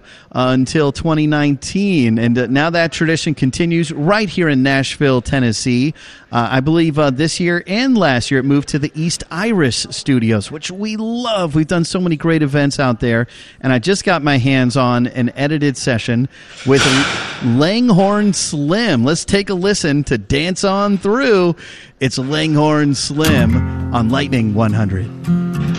until 2019. And now that tradition continues right here in Nashville, Tennessee. I believe this year and last year it moved to the East Iris Studios, which we love. We've done so many great events out there. And I just got my hands on an edited session with Langhorne Slim. Let's take a listen to Dance On Through. It's Langhorne Slim on Lightning 100.